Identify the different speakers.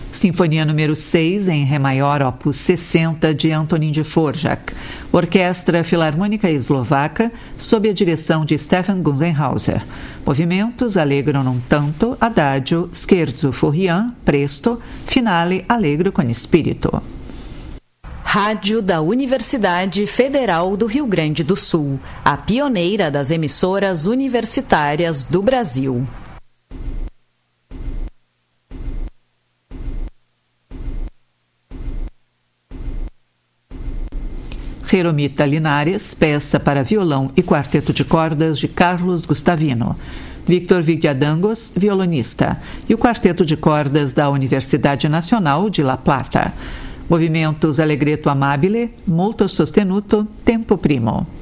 Speaker 1: Sinfonia número 6 em Ré maior, opus 60, de Antonín Dvořák. Orquestra Filarmônica Eslovaca, sob a direção de Stefan Gunzenhauser. Movimentos allegro non tanto, adagio, scherzo forrian, presto, finale allegro con spirito.
Speaker 2: Rádio da Universidade Federal do Rio Grande do Sul, a pioneira das emissoras universitárias do Brasil.
Speaker 1: Jeromita Linares, peça para violão e quarteto de cordas de Carlos Gustavino. Victor Vigliadangos, violonista, e o quarteto de cordas da Universidade Nacional de La Plata. Movimentos allegretto amabile, molto sostenuto, tempo primo.